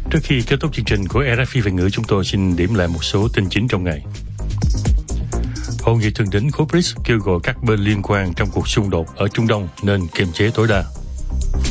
Trước khi kết thúc chương trình của RFI Việt ngữ, chúng tôi xin điểm lại một số tin chính trong ngày. Hội nghị thượng đỉnh khối BRICS kêu gọi các bên liên quan trong cuộc xung đột ở Trung Đông nên kiềm chế tối đa.